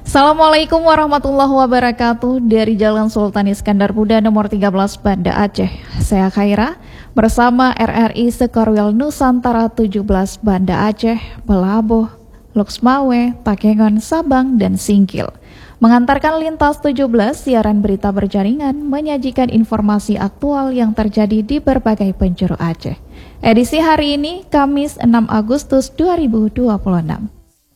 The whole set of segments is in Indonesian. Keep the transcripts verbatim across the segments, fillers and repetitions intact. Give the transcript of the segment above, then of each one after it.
Assalamualaikum warahmatullahi wabarakatuh. Dari Jalan Sultan Iskandar Muda nomor tiga belas Banda Aceh, saya Khaira bersama R R I Sekorwil Nusantara tujuh belas Banda Aceh, Belaboh, Luxmawe, Takengon, Sabang, dan Singkil mengantarkan lintas tujuh belas siaran berita berjaringan menyajikan informasi aktual yang terjadi di berbagai penjuru Aceh. Edisi hari ini Kamis enam Agustus dua ribu dua puluh enam.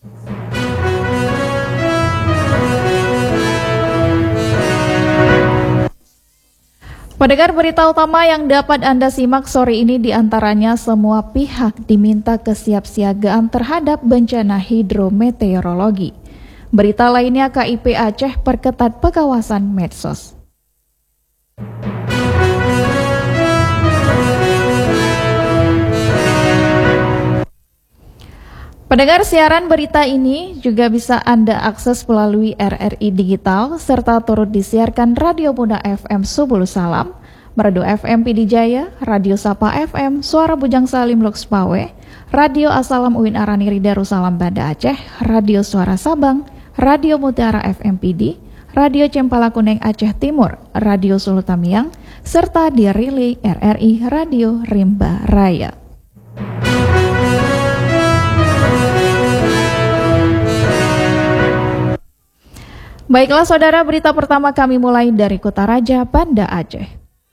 Pendengar, berita utama yang dapat Anda simak sore ini diantaranya semua pihak diminta kesiapsiagaan terhadap bencana hidrometeorologi. Berita lainnya, K I P Aceh perketat pengawasan medsos. Pendengar, siaran berita ini juga bisa Anda akses melalui R R I Digital serta turut disiarkan Radio Bunda F M Subul Salam, Merdu F M Pidi Jaya, Radio Sapa F M, Suara Bujang Salim Luxpawe, Radio Asalam Uin Araniri Darussalam Banda Aceh, Radio Suara Sabang, Radio Mutiara F M Pidi, Radio Cempala Kuning Aceh Timur, Radio Sulu Tamiang, serta di relay R R I Radio Rimba Raya. Baiklah saudara, berita pertama kami mulai dari Kutaraja, Banda Aceh.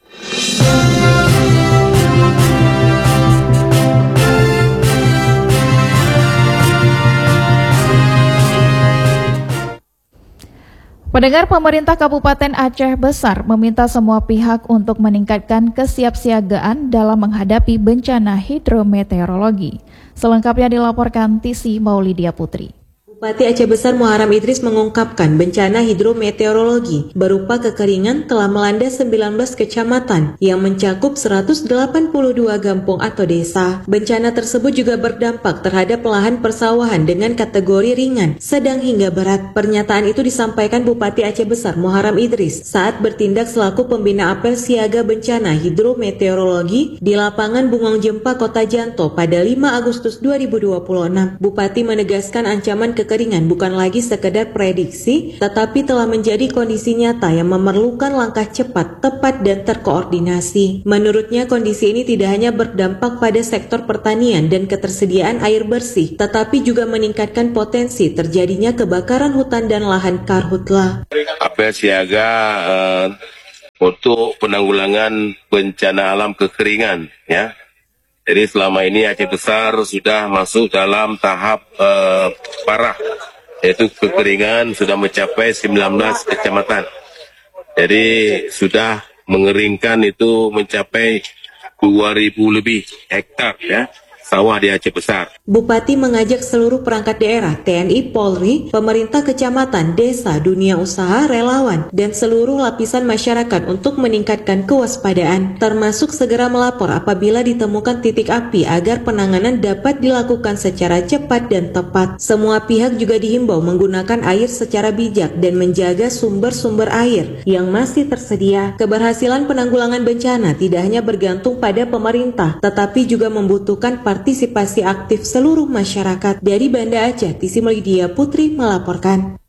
Pendengar, pemerintah Kabupaten Aceh Besar meminta semua pihak untuk meningkatkan kesiapsiagaan dalam menghadapi bencana hidrometeorologi. Selengkapnya dilaporkan Tisi Maulidia Putri. Bupati Aceh Besar Muharam Idris mengungkapkan bencana hidrometeorologi berupa kekeringan telah melanda sembilan belas kecamatan yang mencakup seratus delapan puluh dua kampung atau desa. Bencana tersebut juga berdampak terhadap lahan persawahan dengan kategori ringan, sedang hingga berat. Pernyataan itu disampaikan Bupati Aceh Besar Muharam Idris saat bertindak selaku pembina apel siaga bencana hidrometeorologi di lapangan Bungong Jempa Kota Janto pada lima Agustus dua ribu dua puluh enam. Bupati menegaskan ancaman kekeringan Kekeringan bukan lagi sekedar prediksi, tetapi telah menjadi kondisi nyata yang memerlukan langkah cepat, tepat, dan terkoordinasi. Menurutnya, kondisi ini tidak hanya berdampak pada sektor pertanian dan ketersediaan air bersih, tetapi juga meningkatkan potensi terjadinya kebakaran hutan dan lahan karhutla. Apel siaga uh, untuk penanggulangan bencana alam kekeringan, ya. Jadi selama ini Aceh Besar sudah masuk dalam tahap uh, parah, yaitu kekeringan sudah mencapai sembilan belas kecamatan. Jadi sudah mengeringkan itu mencapai dua ribu lebih hektar, ya, sawah di Aceh Besar. Bupati mengajak seluruh perangkat daerah, T N I, Polri, pemerintah kecamatan, desa, dunia usaha, relawan, dan seluruh lapisan masyarakat untuk meningkatkan kewaspadaan, termasuk segera melapor apabila ditemukan titik api agar penanganan dapat dilakukan secara cepat dan tepat. Semua pihak juga dihimbau menggunakan air secara bijak dan menjaga sumber-sumber air yang masih tersedia. Keberhasilan penanggulangan bencana tidak hanya bergantung pada pemerintah, tetapi juga membutuhkan partisipasi aktif seluruh masyarakat. Dari Banda Aceh, Tisi Maulidia Putri melaporkan.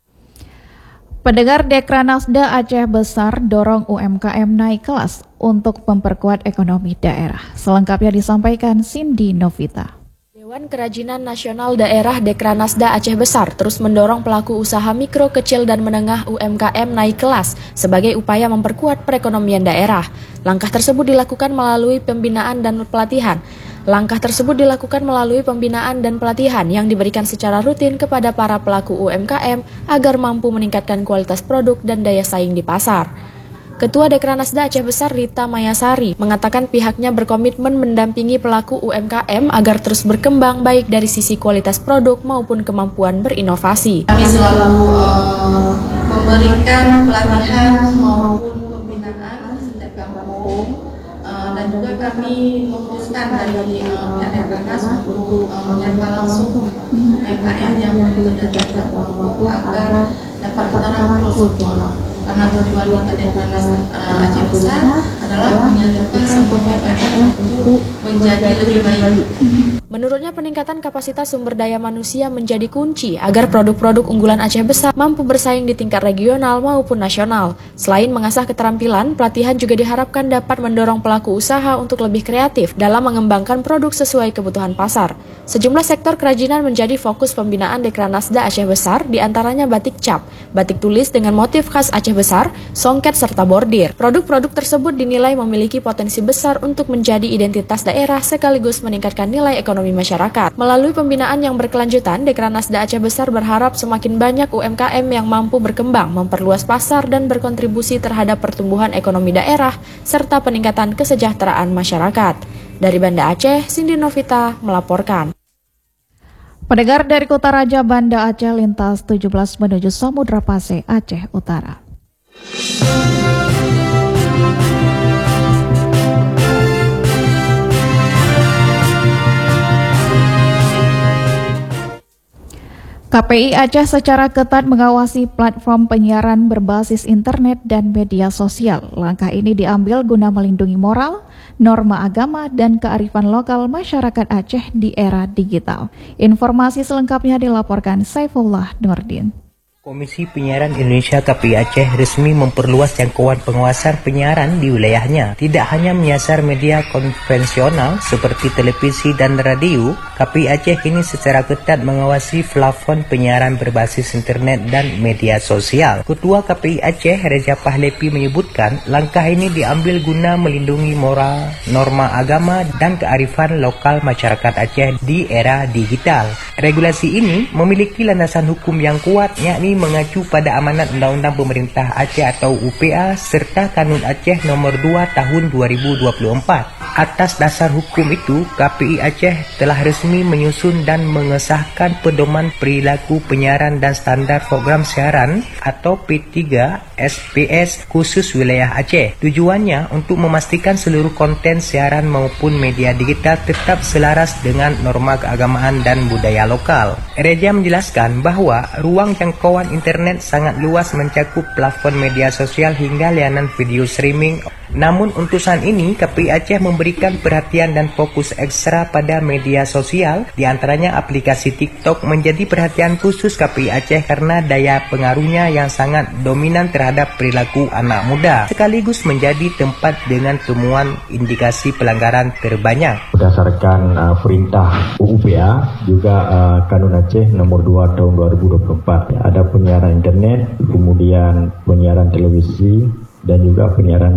Pendengar, Dekranasda Aceh Besar dorong U M K M naik kelas untuk memperkuat ekonomi daerah. Selengkapnya disampaikan Cindy Novita. Dewan Kerajinan Nasional Daerah Dekranasda Aceh Besar terus mendorong pelaku usaha mikro, kecil, dan menengah U M K M naik kelas sebagai upaya memperkuat perekonomian daerah. Langkah tersebut dilakukan melalui pembinaan dan pelatihan. Langkah tersebut dilakukan melalui pembinaan dan pelatihan yang diberikan secara rutin kepada para pelaku U M K M agar mampu meningkatkan kualitas produk dan daya saing di pasar. Ketua Dekranasda Aceh Besar Rita Mayasari mengatakan pihaknya berkomitmen mendampingi pelaku U M K M agar terus berkembang baik dari sisi kualitas produk maupun kemampuan berinovasi. Kami selalu uh, memberikan pelatihan maupun pembinaan setiap kampung. Uh, dan juga kami memutuskan dari uh, pihak Dekranasda untuk uh, menyapa langsung U M K M yang sudah terdaftar agar dapat menerapkan protokol. Karena tujuan kita Dekranasda uh, Aceh Besar adalah menyatukan semua U M K M untuk menjadi lebih baik. Menurutnya, peningkatan kapasitas sumber daya manusia menjadi kunci agar produk-produk unggulan Aceh Besar mampu bersaing di tingkat regional maupun nasional. Selain mengasah keterampilan, pelatihan juga diharapkan dapat mendorong pelaku usaha untuk lebih kreatif dalam mengembangkan produk sesuai kebutuhan pasar. Sejumlah sektor kerajinan menjadi fokus pembinaan Dekranasda Aceh Besar, diantaranya batik cap, batik tulis dengan motif khas Aceh Besar, songket, serta bordir. Produk-produk tersebut dinilai memiliki potensi besar untuk menjadi identitas daerah sekaligus meningkatkan nilai ekonomi masyarakat. Melalui pembinaan yang berkelanjutan, Dekranasda Aceh Besar berharap semakin banyak U M K M yang mampu berkembang, memperluas pasar dan berkontribusi terhadap pertumbuhan ekonomi daerah serta peningkatan kesejahteraan masyarakat. Dari Banda Aceh, Cindy Novita melaporkan. Pendengar, dari Kota Raja Banda Aceh lintas tujuh belas menuju Samudra Paseh, Aceh Utara. K P I Aceh secara ketat mengawasi platform penyiaran berbasis internet dan media sosial. Langkah ini diambil guna melindungi moral, norma agama, dan kearifan lokal masyarakat Aceh di era digital. Informasi selengkapnya dilaporkan Saifullah Nurdin. Komisi Penyiaran Indonesia K P I Aceh resmi memperluas jangkauan pengawasan penyiaran di wilayahnya. Tidak hanya menyasar media konvensional seperti televisi dan radio, K P I Aceh kini secara ketat mengawasi plafon penyiaran berbasis internet dan media sosial. Ketua K P I Aceh Reza Pahlepi menyebutkan langkah ini diambil guna melindungi moral, norma agama, dan kearifan lokal masyarakat Aceh di era digital. Regulasi ini memiliki landasan hukum yang kuat, yakni mengacu pada amanat Undang-Undang Pemerintah Aceh atau U P A serta Kanun Aceh nomor dua tahun dua ribu dua puluh empat. Atas dasar hukum itu, K P I Aceh telah resmi menyusun dan mengesahkan Pedoman Perilaku Penyiaran dan Standar Program Siaran atau P tiga S P S khusus wilayah Aceh. Tujuannya untuk memastikan seluruh konten siaran maupun media digital tetap selaras dengan norma keagamaan dan budaya lokal. Reza menjelaskan bahwa ruang jangkauan internet sangat luas mencakup plafon media sosial hingga layanan video streaming. Namun untuk saat ini, K P I Aceh memberikan perhatian dan fokus ekstra pada media sosial, diantaranya aplikasi TikTok menjadi perhatian khusus K P I Aceh karena daya pengaruhnya yang sangat dominan terhadap perilaku anak muda, sekaligus menjadi tempat dengan temuan indikasi pelanggaran terbanyak. Berdasarkan uh, perintah U P A, juga uh, Kanun Aceh nomor dua tahun dua ribu dua puluh empat, ada penyiaran internet, kemudian penyiaran televisi, dan juga penyiaran